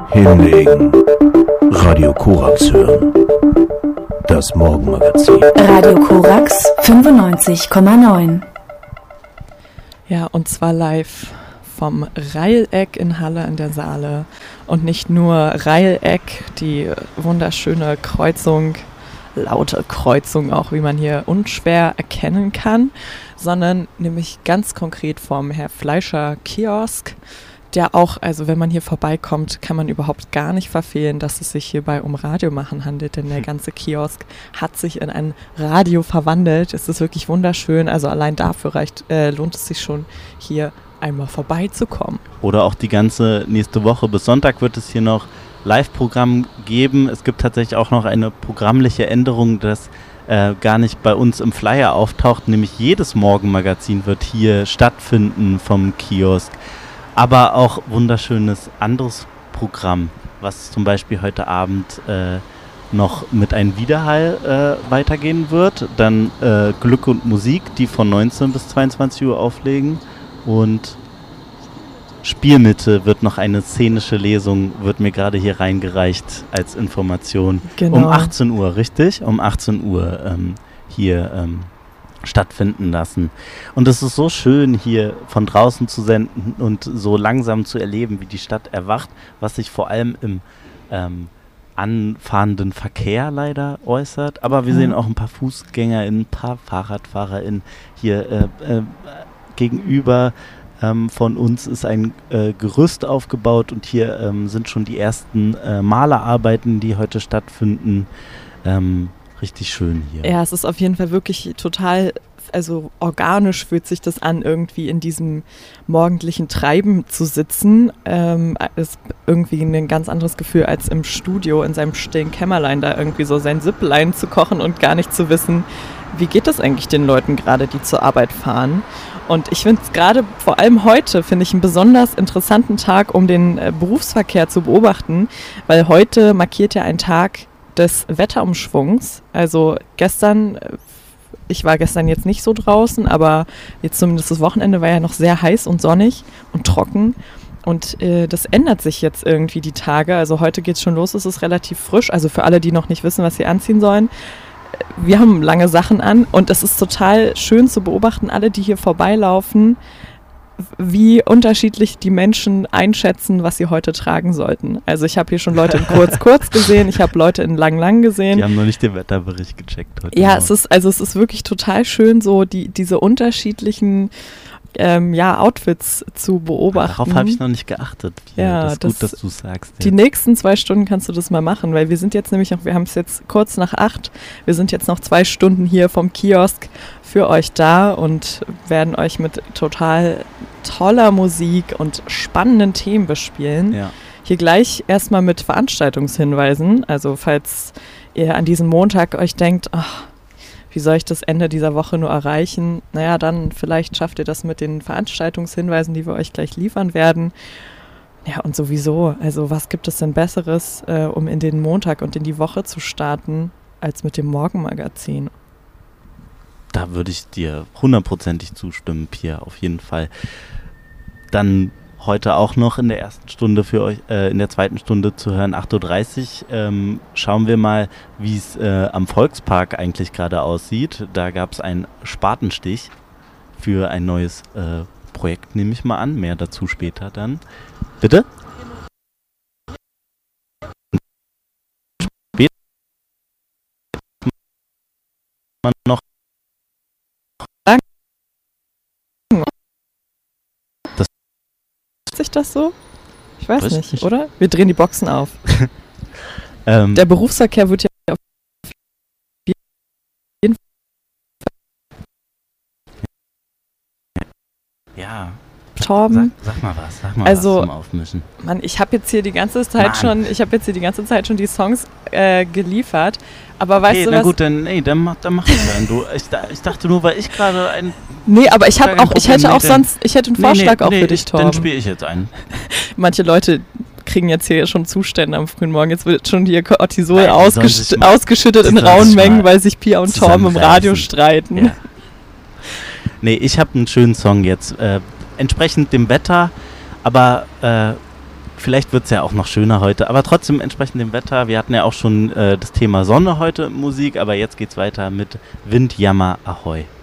Hinlegen. Radio Korax hören. Das Morgenmagazin. Radio Korax 95,9. Ja, und zwar live vom Reileck in Halle an der Saale. Und nicht nur Reileck, die wunderschöne Kreuzung, laute Kreuzung auch, wie man hier unschwer erkennen kann, sondern nämlich ganz konkret vom Herr Fleischer Kiosk, der auch, also wenn man hier vorbeikommt, kann man überhaupt gar nicht verfehlen, dass es sich hierbei um Radiomachen handelt, denn der ganze Kiosk hat sich in ein Radio verwandelt. Es ist wirklich wunderschön, also allein dafür lohnt es sich schon, hier einmal vorbeizukommen. Oder auch die ganze nächste Woche. Bis Sonntag wird es hier noch Live-Programm geben. Es gibt tatsächlich auch noch eine programmliche Änderung, das gar nicht bei uns im Flyer auftaucht, nämlich jedes Morgenmagazin wird hier stattfinden vom Kiosk. Aber auch wunderschönes anderes Programm, was zum Beispiel heute Abend noch mit einem Widerhall weitergehen wird. Dann Glück und Musik, die von 19 bis 22 Uhr auflegen. Und Spielmitte wird noch eine szenische Lesung, wird mir gerade hier reingereicht als Information. Genau. Um 18 Uhr, richtig? Um 18 Uhr hier stattfinden lassen. Und es ist so schön, hier von draußen zu senden und so langsam zu erleben, wie die Stadt erwacht, was sich vor allem im anfahrenden Verkehr leider äußert. Aber wir sehen auch ein paar FußgängerInnen, ein paar FahrradfahrerInnen hier gegenüber. Von uns ist ein Gerüst aufgebaut und hier sind schon die ersten Malerarbeiten, die heute stattfinden. Richtig schön hier. Ja, es ist auf jeden Fall wirklich total, also organisch fühlt sich das an, irgendwie in diesem morgendlichen Treiben zu sitzen. Ist irgendwie ein ganz anderes Gefühl, als im Studio in seinem stillen Kämmerlein da irgendwie so sein Süpplein zu kochen und gar nicht zu wissen, wie geht das eigentlich den Leuten gerade, die zur Arbeit fahren. Und ich finde es gerade, vor allem heute, finde ich einen besonders interessanten Tag, um den Berufsverkehr zu beobachten, weil heute markiert ja ein Tag des Wetterumschwungs. Also ich war gestern jetzt nicht so draußen, aber jetzt zumindest das Wochenende war ja noch sehr heiß und sonnig und trocken. Und das ändert sich jetzt irgendwie die Tage. Also heute geht es schon los, es ist relativ frisch. Also für alle, die noch nicht wissen, was sie anziehen sollen. Wir haben lange Sachen an und es ist total schön zu beobachten, alle, die hier vorbeilaufen, wie unterschiedlich die Menschen einschätzen, was sie heute tragen sollten. Also ich habe hier schon Leute in kurz gesehen, ich habe Leute in lang gesehen. Die haben noch nicht den Wetterbericht gecheckt heute. Ja, es ist wirklich total schön, so diese unterschiedlichen Outfits zu beobachten. Darauf habe ich noch nicht geachtet. Ja, das ist gut, dass du sagst. Die nächsten 2 Stunden kannst du das mal machen, weil wir sind jetzt nämlich wir haben es jetzt kurz nach 8, wir sind jetzt noch 2 Stunden hier vom Kiosk für euch da und werden euch mit total toller Musik und spannenden Themen bespielen. Ja. Hier gleich erstmal mit Veranstaltungshinweisen, also falls ihr an diesem Montag euch denkt, ach, wie soll ich das Ende dieser Woche nur erreichen? Naja, dann vielleicht schafft ihr das mit den Veranstaltungshinweisen, die wir euch gleich liefern werden. Ja, und sowieso, also was gibt es denn Besseres, um in den Montag und in die Woche zu starten, als mit dem Morgenmagazin? Da würde ich dir 100%ig zustimmen, Pia, auf jeden Fall. Dann heute auch noch in der ersten Stunde für euch, in der zweiten Stunde zu hören, 8.30 Uhr. Schauen wir mal, wie es am Volkspark eigentlich gerade aussieht. Da gab es einen Spatenstich für ein neues Projekt, nehme ich mal an. Mehr dazu später dann. Bitte? Später man noch sich das so? Ich weiß nicht, oder? Wir drehen die Boxen auf. Der Berufsverkehr wird ja auf jeden Fall. Ja. Torben. Sag mal was also, zum Aufmischen. Mann, ich habe jetzt hier die ganze Zeit schon die Songs geliefert, aber weißt du was? Na gut, dann mach ich dann. Ich dachte nur, weil ich gerade ein... Nee, aber ich hätte einen Vorschlag auch für dich, Torben. Dann spiele ich jetzt einen. Manche Leute kriegen jetzt hier schon Zustände am frühen Morgen. Jetzt wird schon hier Cortisol ausgeschüttet in rauen Mengen, weil sich Pia und Torben im Radio streiten. Ja. Nee, ich habe einen schönen Song jetzt. Entsprechend dem Wetter, aber Vielleicht wird es ja auch noch schöner heute, aber trotzdem entsprechend dem Wetter. Wir hatten ja auch schon das Thema Sonne heute in Musik, aber jetzt geht's weiter mit Windjammer Ahoi.